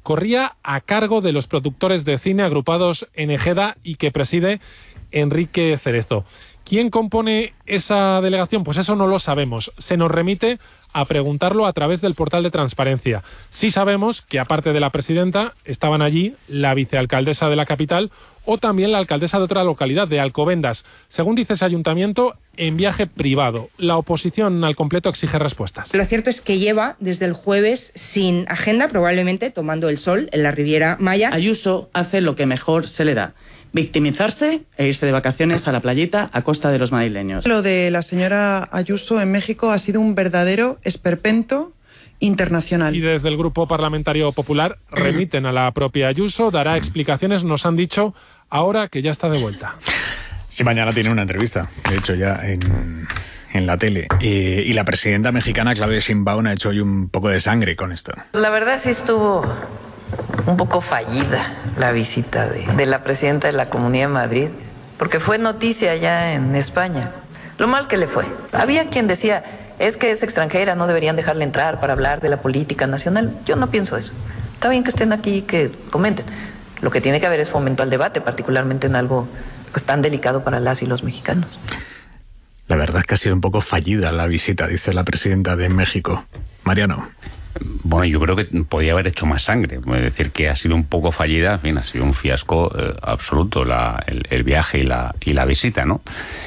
corría a cargo de los productores de cine agrupados en Ejeda y que preside Enrique Cerezo. ¿Quién compone esa delegación? Pues eso no lo sabemos. Se nos remite a preguntarlo a través del portal de transparencia. Sí sabemos que, aparte de la presidenta, estaban allí la vicealcaldesa de la capital o también la alcaldesa de otra localidad, de Alcobendas. Según dice ese ayuntamiento, en viaje privado. La oposición al completo exige respuestas. Lo cierto es que lleva desde el jueves sin agenda, probablemente tomando el sol en la Riviera Maya. Ayuso hace lo que mejor se le da: victimizarse e irse de vacaciones a la playita a costa de los madrileños. Lo de la señora Ayuso en México ha sido un verdadero esperpento internacional. Y desde el Grupo Parlamentario Popular remiten a la propia Ayuso, dará explicaciones, nos han dicho ahora que ya está de vuelta. Sí, mañana tiene una entrevista, de hecho ya en la tele. Y la presidenta mexicana, Claudia Sheinbaum, ha hecho hoy un poco de sangre con esto. La verdad sí estuvo un poco fallida la visita de la presidenta de la Comunidad de Madrid, porque fue noticia ya en España. Lo mal que le fue. Había quien decía, es que es extranjera, no deberían dejarla entrar para hablar de la política nacional. Yo no pienso eso. Está bien que estén aquí y que comenten. Lo que tiene que haber es fomento al debate, particularmente en algo pues tan delicado para las y los mexicanos. La verdad es que ha sido un poco fallida la visita, dice la presidenta de México. Mariano. Bueno, yo creo que podía haber hecho más sangre. Es decir, que ha sido un poco fallida, en fin, ha sido un fiasco absoluto el viaje y la visita, ¿no?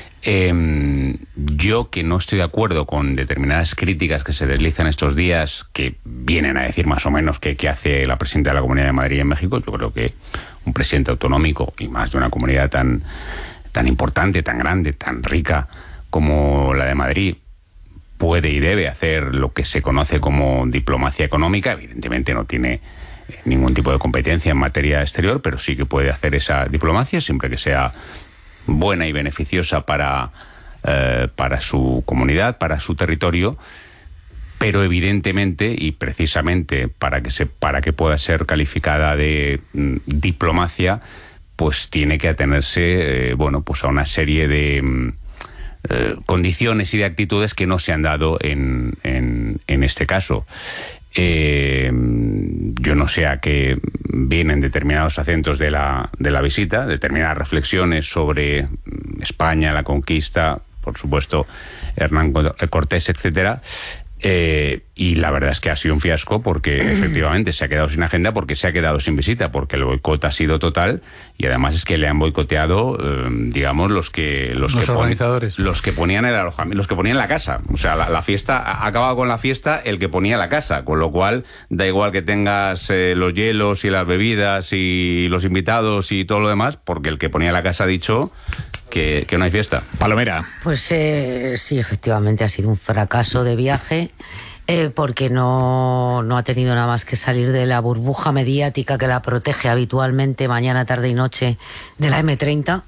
Yo, que no estoy de acuerdo con determinadas críticas que se deslizan estos días, que vienen a decir más o menos que hace la presidenta de la Comunidad de Madrid en México, yo creo que un presidente autonómico, y más de una comunidad tan importante, tan grande, tan rica como la de Madrid, puede y debe hacer lo que se conoce como diplomacia económica. Evidentemente no tiene ningún tipo de competencia en materia exterior, pero sí que puede hacer esa diplomacia siempre que sea buena y beneficiosa para su comunidad, para su territorio. Pero evidentemente, y precisamente para que pueda ser calificada de diplomacia, pues tiene que atenerse pues a una serie de condiciones y de actitudes que no se han dado en este caso. Yo no sé a qué vienen determinados acentos de la visita, determinadas reflexiones sobre España, la conquista, por supuesto, Hernán Cortés, etcétera. Y la verdad es que ha sido un fiasco porque efectivamente se ha quedado sin agenda, porque se ha quedado sin visita, porque el boicot ha sido total, y además es que le han boicoteado, digamos, los organizadores, los que ponían el alojamiento, los que ponían la casa. O sea, la fiesta ha acabado con la fiesta el que ponía la casa, con lo cual da igual que tengas los hielos y las bebidas y los invitados y todo lo demás, porque el que ponía la casa ha dicho que no hay fiesta. Palomera. Pues sí, efectivamente ha sido un fracaso de viaje, porque no ha tenido nada más que salir de la burbuja mediática que la protege habitualmente mañana, tarde y noche de la M30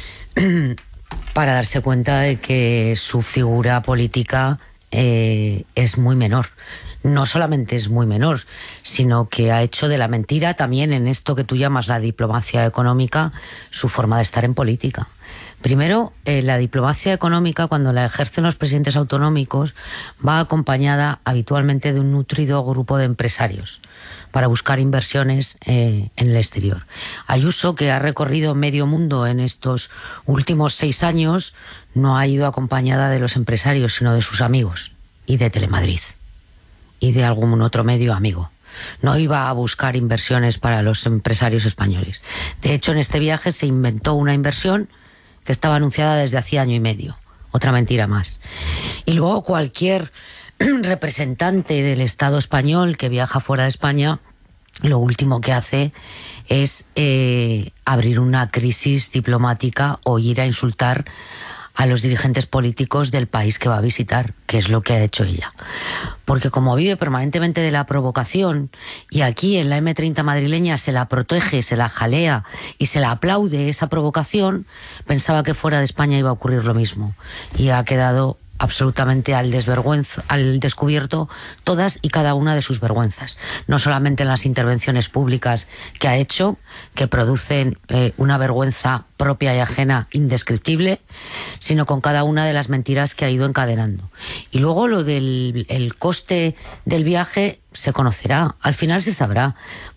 para darse cuenta de que su figura política es muy menor. No solamente es muy menor, sino que ha hecho de la mentira también, en esto que tú llamas la diplomacia económica, su forma de estar en política. Primero, la diplomacia económica, cuando la ejercen los presidentes autonómicos, va acompañada habitualmente de un nutrido grupo de empresarios para buscar inversiones en el exterior. Ayuso, que ha recorrido medio mundo en estos últimos 6 años, no ha ido acompañada de los empresarios, sino de sus amigos y de Telemadrid y de algún otro medio amigo. No iba a buscar inversiones para los empresarios españoles. De hecho, en este viaje se inventó una inversión que estaba anunciada desde hacía año y medio. Otra mentira más. Y luego cualquier representante del Estado español que viaja fuera de España, lo último que hace es abrir una crisis diplomática o ir a insultar a los dirigentes políticos del país que va a visitar, que es lo que ha hecho ella. Porque como vive permanentemente de la provocación, y aquí en la M30 madrileña se la protege, se la jalea y se la aplaude esa provocación, pensaba que fuera de España iba a ocurrir lo mismo. Y ha quedado absolutamente al descubierto todas y cada una de sus vergüenzas. No solamente en las intervenciones públicas que ha hecho, que producen una vergüenza propia y ajena indescriptible, sino con cada una de las mentiras que ha ido encadenando. Y luego lo del coste del viaje se conocerá, al final se sabrá.